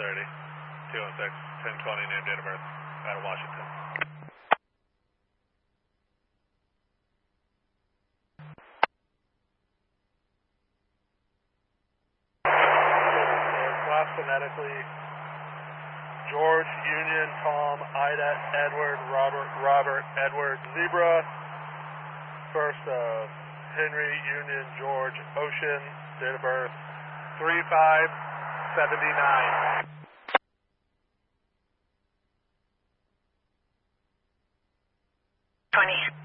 30, 216, 1020, name, date of birth, out of Washington. Class phonetically, George, Union, Tom, Ida, Edward, Robert, Edward, Zebra. First, Henry, Union, George, Ocean, date of birth, 3/5/79. 20.